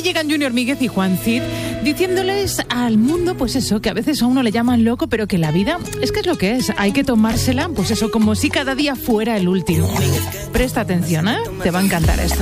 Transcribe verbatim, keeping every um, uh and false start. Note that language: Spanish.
llegan Junior Míguez y Juan Cid diciéndoles al mundo, pues eso, que a veces a uno le llaman loco, pero que la vida es que es lo que es. Hay que tomársela, pues eso, como si cada día fuera el último. Presta atención, ¿eh? Te va a encantar esto.